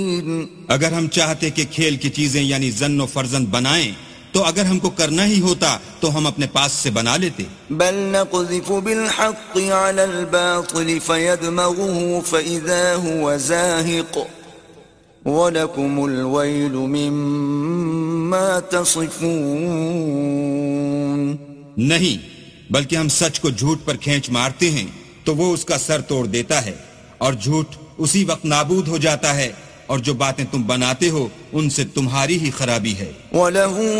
अगर हम चाहते कि खेल की चीजें यानी जन्न फर्जंद बनाएं, तो अगर हमको करना ही होता तो हम अपने पास से बना लेते। बल नक़ज़िफ़ु बिल-हक़्क़ि अलल बातिल फ़यदमग़ुहु फ़इज़ा हुवा ज़ाहिक़ वलकुमुल वैलु मिम्मा तसिफ़ून। नहीं, बल्कि हम सच को झूठ पर खींच मारते हैं तो वो उसका सर तोड़ देता है, और झूठ उसी वक्त नाबूद हो जाता है, और जो बातें तुम बनाते हो उनसे तुम्हारी ही खराबी है।